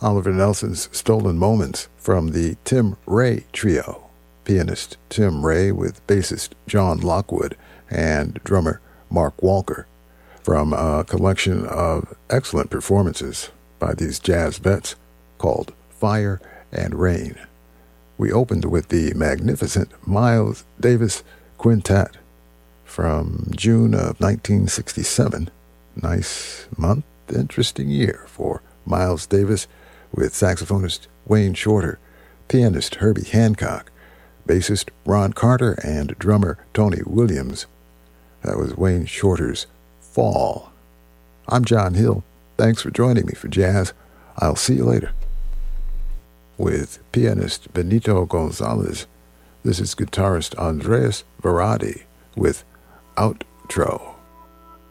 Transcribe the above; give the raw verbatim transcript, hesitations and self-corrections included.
Oliver Nelson's Stolen Moments from the Tim Ray Trio. Pianist Tim Ray with bassist John Lockwood and drummer Mark Walker, from a collection of excellent performances by these jazz vets called Fire and Rain. We opened with the magnificent Miles Davis Quintet from June of nineteen sixty-seven. Nice month, interesting year for Miles Davis, with saxophonist Wayne Shorter, pianist Herbie Hancock, bassist Ron Carter, and drummer Tony Williams. That was Wayne Shorter's Fall. I'm John Hill. Thanks for joining me for jazz. I'll see you later. With pianist Benito Gonzalez, this is guitarist Andreas Varadi with Outro.